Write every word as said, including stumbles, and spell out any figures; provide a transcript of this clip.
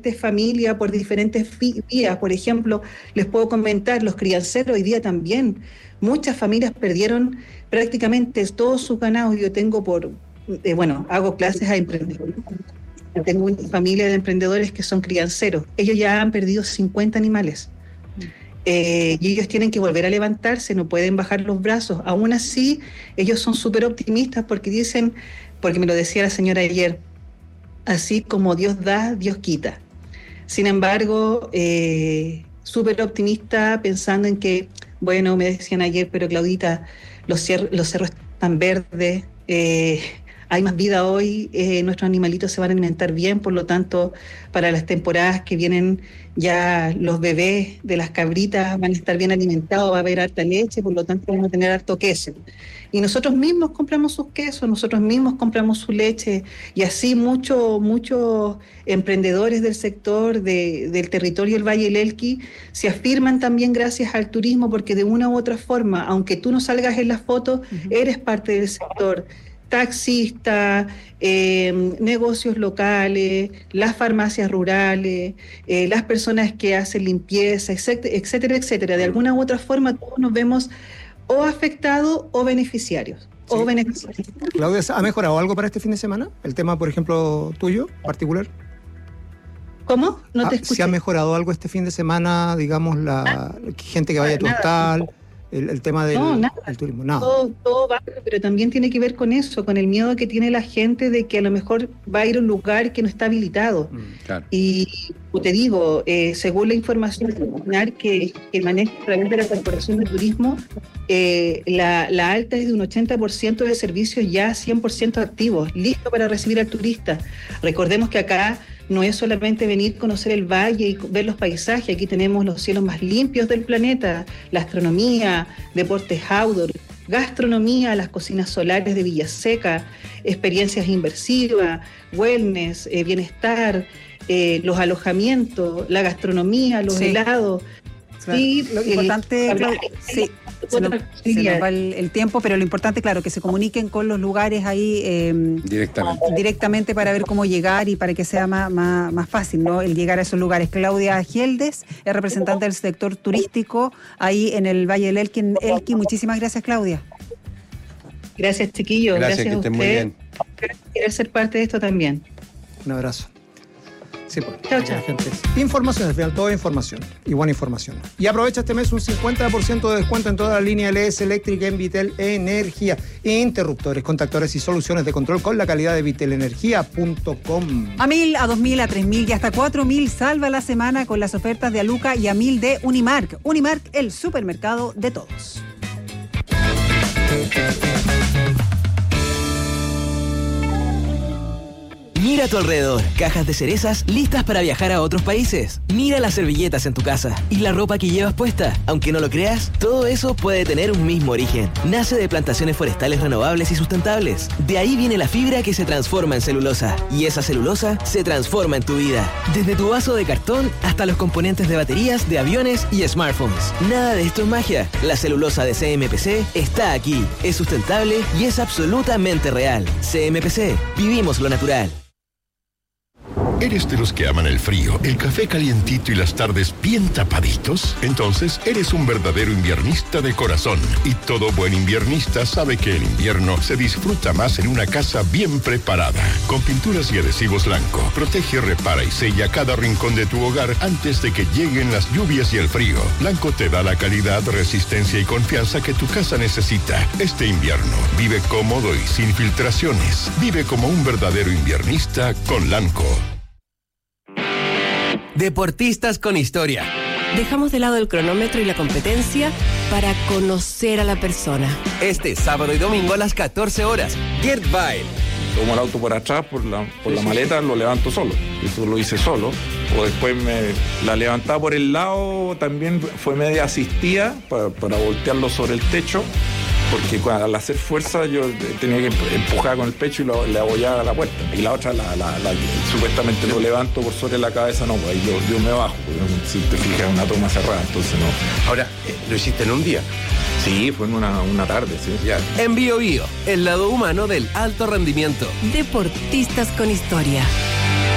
diferentes familias, por diferentes vías. Por ejemplo, les puedo comentar, los crianceros hoy día también, muchas familias perdieron prácticamente todos sus ganados. Yo tengo por, eh, bueno, hago clases a emprendedores. Tengo una familia de emprendedores que son crianceros. Ellos ya han perdido cincuenta animales. Eh, y ellos tienen que volver a levantarse, no pueden bajar los brazos. Aún así, ellos son súper optimistas porque dicen, porque me lo decía la señora ayer, así como Dios da, Dios quita. Sin embargo, eh, súper optimista pensando en que, bueno, me decían ayer, pero Claudita, los, cier- los cerros están verdes, eh, hay más vida hoy, eh, nuestros animalitos se van a alimentar bien, por lo tanto, para las temporadas que vienen ya los bebés de las cabritas van a estar bien alimentados, va a haber harta leche, por lo tanto vamos a tener harto queso. Y nosotros mismos compramos sus quesos, nosotros mismos compramos su leche, y así muchos muchos emprendedores del sector, de, del territorio del Valle del Elqui, se afirman también gracias al turismo, porque de una u otra forma, aunque tú no salgas en las fotos, uh-huh. eres parte del sector. Taxistas, eh, negocios locales, las farmacias rurales, eh, las personas que hacen limpieza, etcétera, etcétera, etcétera. De alguna u otra forma todos nos vemos o afectados o beneficiarios. Sí. O beneficiarios. Claudia, ¿ha mejorado algo para este fin de semana? El tema, por ejemplo, tuyo, particular. ¿Cómo? No te escuché. ¿Se ha mejorado algo este fin de semana, digamos, la ah, gente que vaya a tu hostal? El, el tema del, no, nada. del turismo, nada. Todo, todo va, pero también tiene que ver con eso, con el miedo que tiene la gente de que a lo mejor va a ir a un lugar que no está habilitado. Mm, claro. Y como te digo, eh, según la información que, que maneja a través de la Corporación de Turismo, eh, la, la alta es de un ochenta por ciento de servicios ya cien por ciento activos, listos para recibir al turista. Recordemos que acá no es solamente venir a conocer el valle y ver los paisajes, aquí tenemos los cielos más limpios del planeta, la astronomía, deportes outdoor, gastronomía, las cocinas solares de Villaseca, experiencias inmersivas, wellness, eh, bienestar, eh, los alojamientos, la gastronomía, los sí. helados. Claro. Sí, lo importante, eh, claro, sí, se, lo, se nos va el, el tiempo, pero lo importante, claro, que se comuniquen con los lugares ahí eh, directamente. directamente para ver cómo llegar y para que sea más, más, más fácil, ¿no? El llegar a esos lugares. Claudia Gieldes es representante del sector turístico ahí en el Valle del Elqui, en Elqui. Muchísimas gracias, Claudia. Gracias, chiquillos. Gracias, gracias que a estén muy bien. Quiero ser parte de esto también. Un abrazo. Sí, pues, chao, chao. Gente. Información, al final, toda información y buena información. Y aprovecha este mes un cincuenta por ciento de descuento en toda la línea L S eléctrica en Vitel Energía. Interruptores, contactores y soluciones de control con la calidad de vitel energía punto com. A mil, a dos mil, a tres mil y hasta cuatro mil salva la semana con las ofertas de Aluca y a mil de Unimark. Unimark, el supermercado de todos. Mira a tu alrededor, cajas de cerezas listas para viajar a otros países. Mira las servilletas en tu casa y la ropa que llevas puesta. Aunque no lo creas, todo eso puede tener un mismo origen. Nace de plantaciones forestales renovables y sustentables. De ahí viene la fibra que se transforma en celulosa. Y esa celulosa se transforma en tu vida. Desde tu vaso de cartón hasta los componentes de baterías, de aviones y smartphones. Nada de esto es magia. La celulosa de C M P C está aquí. Es sustentable y es absolutamente real. C M P C. Vivimos lo natural. ¿Eres de los que aman el frío, el café calientito y las tardes bien tapaditos? Entonces, eres un verdadero inviernista de corazón. Y todo buen inviernista sabe que el invierno se disfruta más en una casa bien preparada. Con pinturas y adhesivos Lanco, protege, repara y sella cada rincón de tu hogar antes de que lleguen las lluvias y el frío. Lanco te da la calidad, resistencia y confianza que tu casa necesita. Este invierno, vive cómodo y sin filtraciones. Vive como un verdadero inviernista con Lanco. Deportistas con historia. Dejamos de lado el cronómetro y la competencia para conocer a la persona. Este sábado y domingo a las catorce horas. Gert Weil. Tomo el auto por atrás, por la, por la maleta, lo levanto solo. Eso lo hice solo. O después me la levantaba por el lado, también fue media asistida para, para voltearlo sobre el techo. Porque al hacer fuerza yo tenía que empujar con el pecho y lo, le abollaba a la puerta. Y la otra, la, la, la, supuestamente lo levanto por sobre la cabeza, no, pues yo, yo me bajo. Si te fijas, una toma cerrada, entonces no. Ahora, ¿lo hiciste en un día? Sí, fue en una, una tarde, sí. Ya. En Bio Bio, el lado humano del alto rendimiento. Deportistas con historia.